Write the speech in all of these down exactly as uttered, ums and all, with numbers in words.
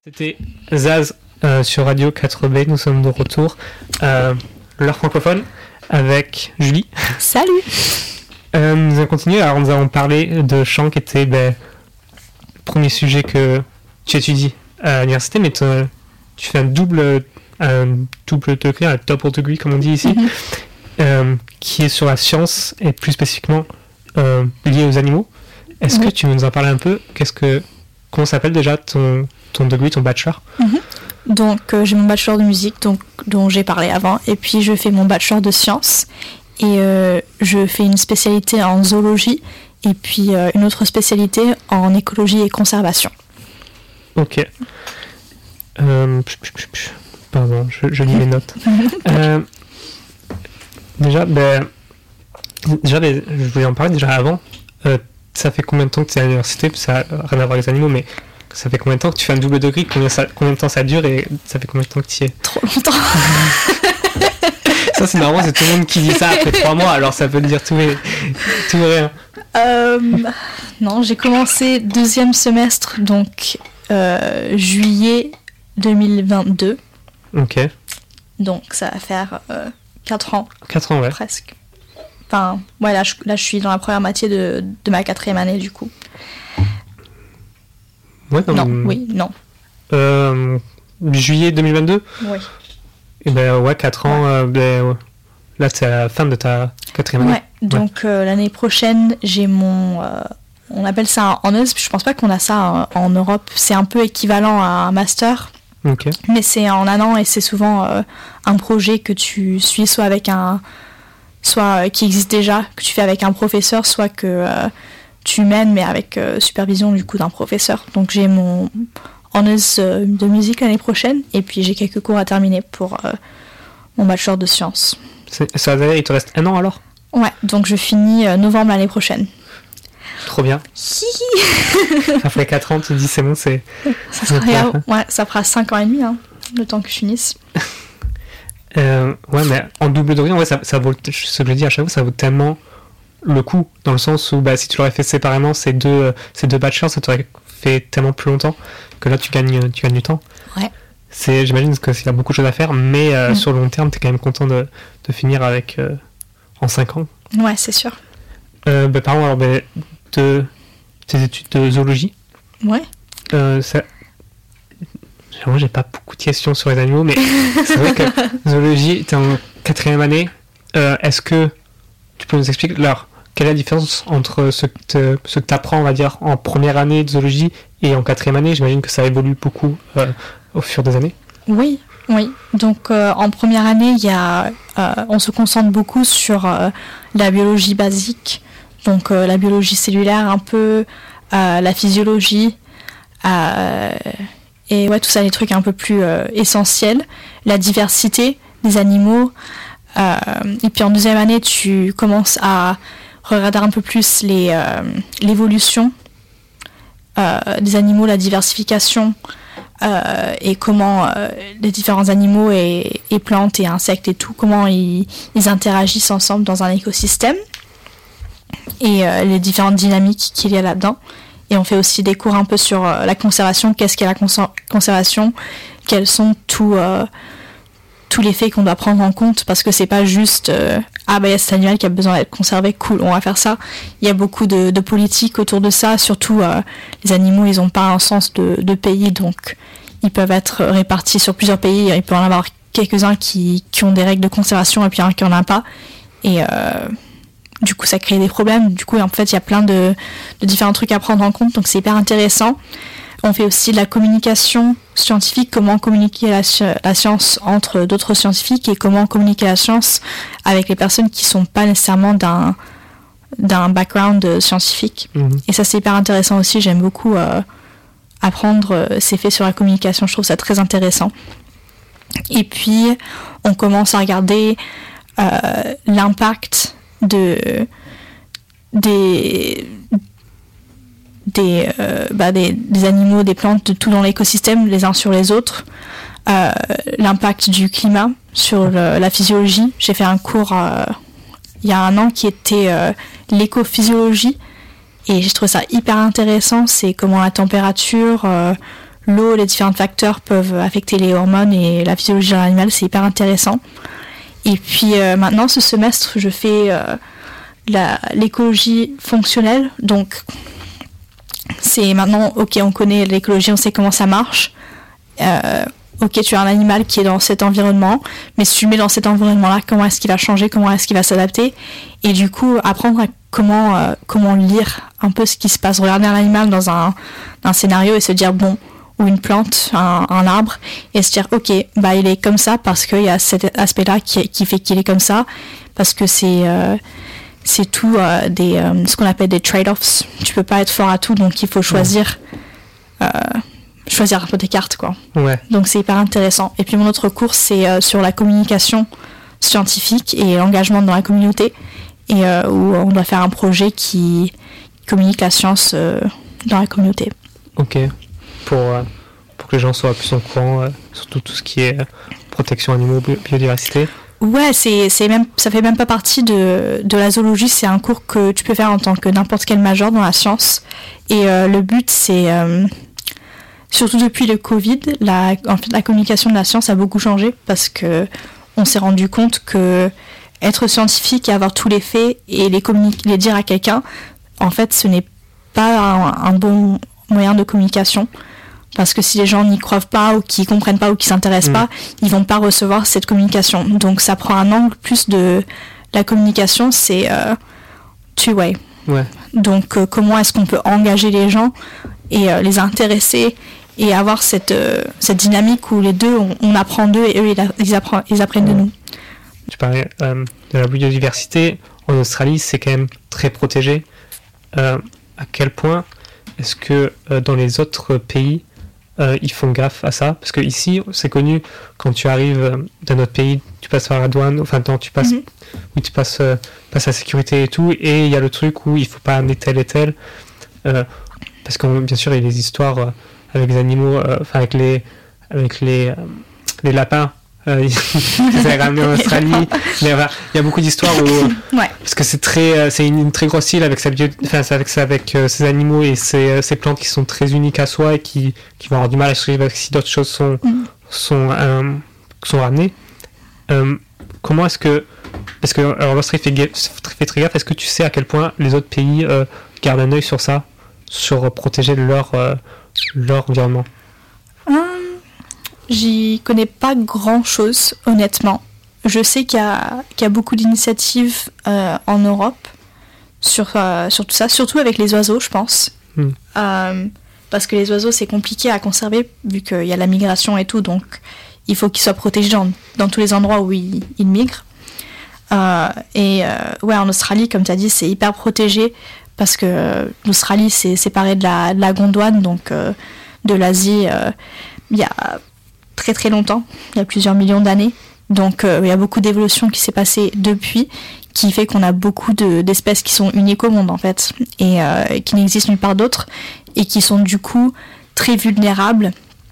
C'était Zaz euh, sur Radio quatre B, nous sommes de retour. Euh, l'heure francophone avec Julie. Salut. euh, Nous allons continuer, alors nous allons parler de chant qui était ben, le premier sujet que tu étudies à l'université, mais tu fais un double, un double degré, un double degree comme on dit ici, mm-hmm. euh, qui est sur la science et plus spécifiquement euh, lié aux animaux. Est-ce mm-hmm. que tu veux nous en parler un peu? Qu'est-ce que, comment s'appelle déjà ton, ton degré, ton bachelor? mm-hmm. Donc euh, j'ai mon bachelor de musique donc, dont j'ai parlé avant, et puis je fais mon bachelor de sciences et euh, je fais une spécialité en zoologie et puis euh, une autre spécialité en écologie et conservation. Ok. Euh, pardon, je, je lis mes notes. euh, déjà, ben, déjà ben, je voulais en parler déjà avant. Euh, ça fait combien de temps que tu es à l'université? Ça n'a rien à voir avec les animaux, mais ça fait combien de temps que tu fais un double degré? Combien, ça, combien de temps ça dure et ça fait combien de temps que tu y es? Trop longtemps. Ça, c'est normalement, c'est tout le monde qui dit ça après trois mois, alors ça peut dire tout et, tout et rien. Euh, non, j'ai commencé deuxième semestre, donc euh, juillet deux mille vingt-deux. Ok. Donc ça va faire euh, quatre ans. quatre ans, ouais. Presque. Enfin, ouais, là je, là, je suis dans la première moitié de, de ma quatrième année, du coup. Ouais, non, non mais... oui, non. Euh, juillet deux mille vingt-deux? Oui. Et ben ouais, quatre ans, ouais. euh, ben, ouais. Là c'est à la fin de ta quatrième année. Ouais, donc ouais. Euh, l'année prochaine, j'ai mon... Euh, on appelle ça un honors, je pense pas qu'on a ça en, en Europe, c'est un peu équivalent à un master. Ok. Mais c'est en un an et c'est souvent euh, un projet que tu suis soit avec un... soit euh, qui existe déjà, que tu fais avec un professeur, soit que euh, tu mènes, mais avec euh, supervision du coup d'un professeur. Donc j'ai mon honors euh, de musique l'année prochaine, et puis j'ai quelques cours à terminer pour euh, mon bachelor de sciences. C'est, ça veut dire il te reste un an alors? Ouais, donc je finis euh, novembre l'année prochaine. Trop bien. Après quatre ans, tu te dis c'est bon, c'est... Ça, ça, fera, ouais, ça fera cinq ans et demi, hein, le temps que je finisse. euh, ouais, mais en double degré, ouais, ça, ça vaut, ce que je dis à chaque fois, ça vaut tellement le coup, dans le sens où bah, si tu l'aurais fait séparément, ces deux, ces deux bachelors, ça t'aurait fait tellement plus longtemps que là, tu gagnes, tu gagnes du temps. Ouais. C'est, j'imagine qu'il y a beaucoup de choses à faire, mais euh, mmh. sur le long terme, tu es quand même content de, de finir avec euh, en cinq ans. Ouais, c'est sûr. Euh, bah, par exemple, alors, bah, de tes études de zoologie. Ouais. Euh, ça... Moi, j'ai pas beaucoup de questions sur les animaux, mais c'est vrai que zoologie, t'es en quatrième année. Euh, est-ce que tu peux nous expliquer alors, quelle est la différence entre ce que, te, ce que tu apprends, on va dire, en première année de zoologie et en quatrième année? J'imagine que ça évolue beaucoup euh, au fur des années. Oui, oui. Donc, euh, en première année, y a, euh, on se concentre beaucoup sur euh, la biologie basique. Donc euh, la biologie cellulaire un peu, euh, la physiologie, euh, et ouais, tout ça, des trucs un peu plus euh, essentiels. La diversité des animaux. Euh, et puis en deuxième année, tu commences à regarder un peu plus les, euh, l'évolution euh, des animaux, la diversification, euh, et comment euh, les différents animaux et, et plantes et insectes et tout, comment ils, ils interagissent ensemble dans un écosystème. Et euh, les différentes dynamiques qu'il y a là-dedans. Et on fait aussi des cours un peu sur euh, la conservation, qu'est-ce qu'est la cons- conservation, quels sont tous euh, tous les faits qu'on doit prendre en compte, parce que c'est pas juste euh, ah bah il y a cet animal qui a besoin d'être conservé, cool, on va faire ça. Il y a beaucoup de, de politique autour de ça, surtout euh, les animaux, ils ont pas un sens de, de pays, donc ils peuvent être répartis sur plusieurs pays, il peut en avoir quelques-uns qui, qui ont des règles de conservation et puis un qui en a pas. Et euh, du coup, ça crée des problèmes. Du coup, en fait, il y a plein de, de différents trucs à prendre en compte. Donc, c'est hyper intéressant. On fait aussi de la communication scientifique, comment communiquer la, la science entre d'autres scientifiques et comment communiquer la science avec les personnes qui ne sont pas nécessairement d'un, d'un background scientifique. Mmh. Et ça, c'est hyper intéressant aussi. J'aime beaucoup euh, apprendre euh, ces faits sur la communication. Je trouve ça très intéressant. Et puis, on commence à regarder euh, l'impact de des des, euh, bah des des animaux, des plantes, de tout dans l'écosystème, les uns sur les autres, euh, l'impact du climat sur le, la physiologie. J'ai fait un cours euh, il y a un an qui était euh, l'écophysiologie et j'ai trouvé ça hyper intéressant. C'est comment la température, euh, l'eau, les différents facteurs peuvent affecter les hormones et la physiologie de l'animal, c'est hyper intéressant. Et puis euh, maintenant, ce semestre, je fais euh, la, l'écologie fonctionnelle. Donc, c'est maintenant, ok, on connaît l'écologie, on sait comment ça marche. Euh, ok, tu as un animal qui est dans cet environnement, mais si tu le mets dans cet environnement-là, comment est-ce qu'il va changer, comment est-ce qu'il va s'adapter? Et du coup, apprendre à comment, euh, comment lire un peu ce qui se passe. Regarder un animal dans un, un scénario et se dire, bon, ou une plante, un, un arbre, et se dire ok, bah il est comme ça parce qu'il y a cet aspect-là qui, qui fait qu'il est comme ça, parce que c'est euh, c'est tout euh, des euh, ce qu'on appelle des trade-offs. Tu peux pas être fort à tout, donc il faut choisir euh, choisir un peu tes cartes, quoi. Ouais. Donc c'est hyper intéressant. Et puis mon autre cours c'est euh, sur la communication scientifique et l'engagement dans la communauté, et euh, où on doit faire un projet qui communique la science euh, dans la communauté. Ok. Pour, euh, pour que les gens soient plus au courant, euh, surtout tout ce qui est euh, protection animaux, bi- biodiversité. Ouais, c'est, c'est même, ça fait même pas partie de, de la zoologie, c'est un cours que tu peux faire en tant que n'importe quel major dans la science. Et euh, le but, c'est, euh, surtout depuis le Covid, la, en fait, la communication de la science a beaucoup changé parce que on s'est rendu compte que être scientifique et avoir tous les faits et les, communi- les dire à quelqu'un, en fait, ce n'est pas un, un bon moyen de communication. Parce que si les gens n'y croient pas ou qui comprennent pas ou qui s'intéressent mmh. pas, ils vont pas recevoir cette communication. Donc ça prend un angle plus de la communication, c'est euh, two-way. Ouais. Donc euh, comment est-ce qu'on peut engager les gens et euh, les intéresser et avoir cette, euh, cette dynamique où les deux, on, on apprend d'eux et eux, ils, ils, apprennent, ils apprennent ouais. de nous. Tu parlais euh, de la biodiversité. En Australie, c'est quand même très protégé. Euh, à quel point est-ce que euh, dans les autres pays, Euh, ils font gaffe à ça, parce que ici c'est connu, quand tu arrives euh, d'un autre pays, tu passes par la douane, enfin non, tu passes, mm-hmm. oui, tu passes, euh, passes la sécurité et tout, et il y a le truc où il faut pas amener tel et tel, euh, parce que bien sûr il y a des histoires euh, avec les animaux, enfin euh, avec les, avec les, euh, les lapins. Euh, ils les ramenés en Australie. Mais il y a beaucoup d'histoires où, ouais. parce que c'est très, c'est une, une très grosse île avec sa bio, enfin avec avec euh, ces animaux et ces, ces plantes qui sont très uniques à soi et qui, qui vont avoir du mal à survivre si d'autres choses sont, mm. sont, euh, sont ramenées. Euh, comment est-ce que, parce que alors l'Australie fait, fait très gaffe. Est-ce que tu sais à quel point les autres pays euh, gardent un œil sur ça, sur protéger leur euh, leur environnement? Hum. J'y connais pas grand-chose, honnêtement. Je sais qu'il y a, qu'il y a beaucoup d'initiatives euh, en Europe sur, euh, sur tout ça, surtout avec les oiseaux, je pense. Mm. Euh, parce que les oiseaux, c'est compliqué à conserver, vu qu'il y a la migration et tout, donc il faut qu'ils soient protégés dans, dans tous les endroits où ils, ils migrent. Euh, et euh, ouais, en Australie, comme tu as dit, c'est hyper protégé, parce que euh, l'Australie, c'est séparé de la, de la Gondwana, donc euh, de l'Asie. Il euh, y a très très longtemps, il y a plusieurs millions d'années. Donc euh, il y a beaucoup d'évolution qui s'est passée depuis, qui fait qu'on a beaucoup de, d'espèces qui sont uniques au monde en fait, et euh, qui n'existent nulle part d'autre, et qui sont du coup très vulnérables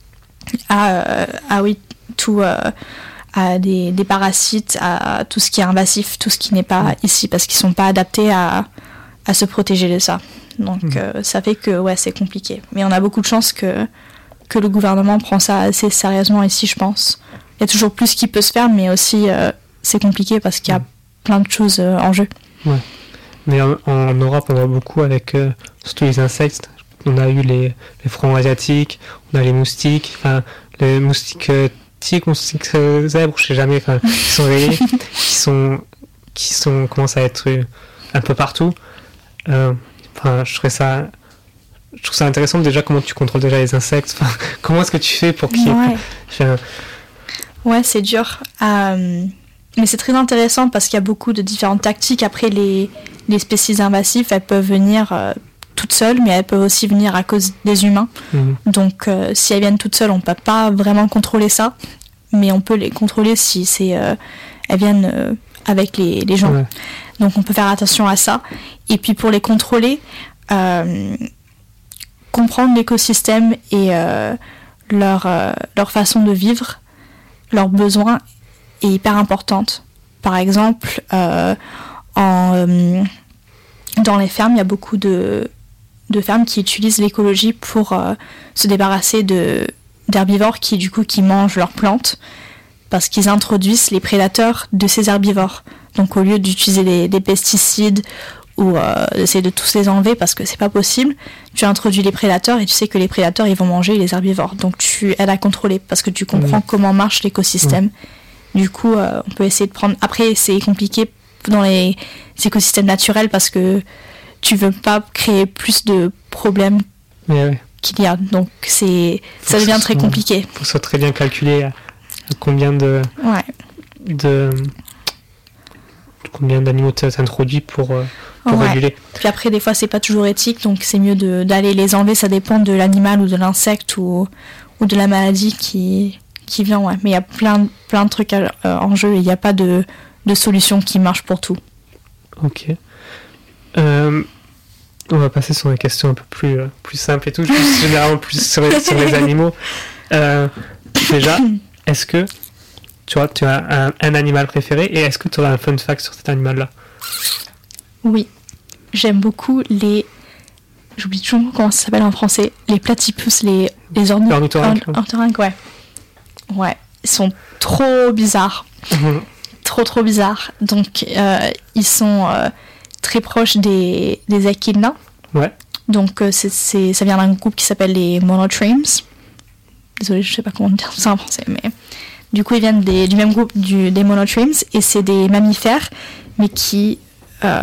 à, euh, à oui, tout, euh, à des, des parasites, à tout ce qui est invasif, tout ce qui n'est pas mmh. ici, parce qu'ils ne sont pas adaptés à, à se protéger de ça. Donc mmh. euh, ça fait que ouais, c'est compliqué. Mais on a beaucoup de chance que que le gouvernement prend ça assez sérieusement ici, je pense. Il y a toujours plus qui peut se faire, mais aussi euh, c'est compliqué parce qu'il y a mmh. plein de choses euh, en jeu. Ouais. Mais en, en Europe, on voit beaucoup avec euh, surtout les insectes. On a eu les, les frelons asiatiques, on a les moustiques, enfin les moustiques euh, tigres, moustiques euh, zèbres, je sais jamais, enfin qui sont rayés, qui sont qui sont commencent à être euh, un peu partout. Enfin, euh, je trouve ça. Je trouve ça intéressant déjà comment tu contrôles déjà les insectes. Enfin, comment est-ce que tu fais pour qu'ils... Ouais, enfin... ouais c'est dur. Euh, mais c'est très intéressant parce qu'il y a beaucoup de différentes tactiques. Après, les, les spécies invasives, elles peuvent venir euh, toutes seules, mais elles peuvent aussi venir à cause des humains. Mmh. Donc, euh, si elles viennent toutes seules, on ne peut pas vraiment contrôler ça. Mais on peut les contrôler si c'est, euh, elles viennent euh, avec les, les gens. Ouais. Donc, on peut faire attention à ça. Et puis, pour les contrôler... Euh, comprendre l'écosystème et euh, leur, euh, leur façon de vivre, leurs besoins est hyper importante. Par exemple, euh, en, euh, dans les fermes, il y a beaucoup de, de fermes qui utilisent l'écologie pour euh, se débarrasser de, d'herbivores qui, du coup, qui mangent leurs plantes parce qu'ils introduisent les prédateurs de ces herbivores. Donc, au lieu d'utiliser des, des pesticides ou euh, d'essayer de tous les enlever parce que c'est pas possible, tu introduis les prédateurs et tu sais que les prédateurs, ils vont manger les herbivores. Donc, tu aides à contrôler parce que tu comprends mmh. comment marche l'écosystème. Mmh. Du coup, euh, on peut essayer de prendre... Après, c'est compliqué dans les écosystèmes naturels parce que tu veux pas créer plus de problèmes mais ouais. qu'il y a. Donc c'est ça devient très soit, compliqué. Il faut que ce soit très bien calculé à, à combien de, ouais. de combien d'animaux tu introduis pour, pour ouais. réguler. Puis après, des fois, c'est pas toujours éthique, donc c'est mieux de, d'aller les enlever. Ça dépend de l'animal ou de l'insecte ou, ou de la maladie qui, qui vient. Ouais. Mais il y a plein, plein de trucs à, euh, en jeu et il n'y a pas de, de solution qui marche pour tout. Ok. Euh, on va passer sur des questions un peu plus, euh, plus simples et tout, plus généralement plus sur les, sur les animaux. Euh, déjà, est-ce que tu vois, tu as un, un animal préféré et est-ce que tu auras un fun fact sur cet animal-là? Oui, j'aime beaucoup les... J'oublie toujours comment ça s'appelle en français. Les platypus, les, les orni... ornithorynques. Or, ornithorynques, ouais. Ouais, ils sont trop bizarres. Mmh. Trop, trop bizarres. Donc, euh, ils sont... Euh, très proche des, des echidnas. Ouais. Donc, euh, c'est, c'est, ça vient d'un groupe qui s'appelle les monotremes. Désolée, je sais pas comment dire ça en français, mais du coup, ils viennent des, du même groupe du, des monotremes et c'est des mammifères, mais qui, euh,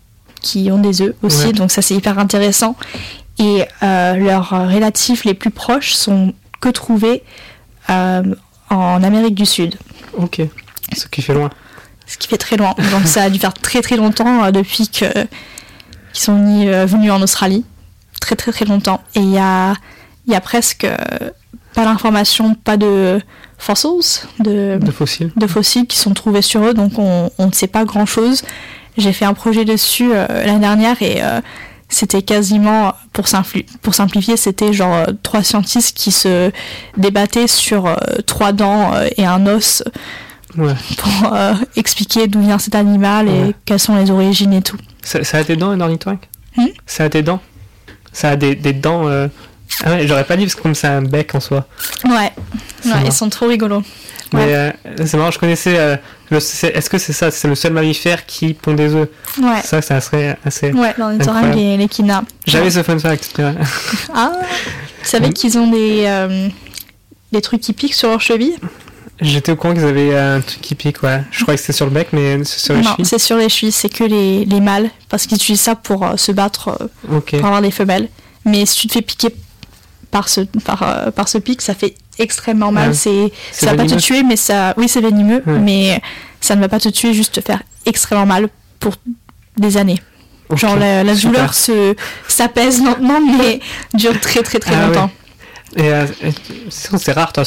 qui ont des œufs aussi. Ouais. Donc, ça, c'est hyper intéressant. Et euh, leurs relatifs les plus proches sont que trouvés euh, en Amérique du Sud. Ok. Ce qui fait loin. Ce qui fait très loin. Donc ça a dû faire très très longtemps euh, depuis que, qu'ils sont venus, euh, venus en Australie. Très très très longtemps. Et il y a, y a presque euh, pas d'informations, pas de fossils, de, de, fossiles. de fossiles qui sont trouvés sur eux. Donc on, on ne sait pas grand chose. J'ai fait un projet dessus euh, l'année dernière et euh, c'était quasiment, pour, simpli- pour simplifier, c'était genre euh, trois scientifiques qui se débattaient sur euh, trois dents euh, et un os. Ouais. Pour euh, expliquer d'où vient cet animal et ouais. quelles sont les origines et tout. Ça, ça a des dents, un ornithorynque? hmm Ça a des dents? Ça a des, des dents... Euh... Ah ouais, j'aurais pas dit parce que comme c'est un bec en soi. Ouais, ouais ils sont trop rigolos. Mais ouais. euh, c'est marrant, je connaissais... Euh, le, c'est, est-ce que c'est ça? C'est le seul mammifère qui pond des œufs? Ouais. Ça, ça serait assez... Ouais, l'ornithorynque et l'échidna. J'avais ouais. ce fun fact. Ah, tu savais qu'ils ont des, euh, des trucs qui piquent sur leurs chevilles? J'étais au courant qu'ils avaient un truc qui pique, ouais. Je croyais que c'était sur le bec, mais c'est sur les non, chevilles. c'est sur les chevilles, c'est que les, les mâles, parce qu'ils utilisent ça pour euh, se battre, euh, okay. pour avoir des femelles. Mais si tu te fais piquer par ce, par, euh, par ce pic, ça fait extrêmement mal. Ouais. C'est, c'est ça va venimeux. pas te tuer, mais ça... Oui, c'est venimeux, ouais. mais ça ne va pas te tuer, juste te faire extrêmement mal pour des années. Okay. Genre la, la douleur se, s'apaise lentement, mais dure très très très ah, longtemps. Ouais. Et euh, c'est rare, toi,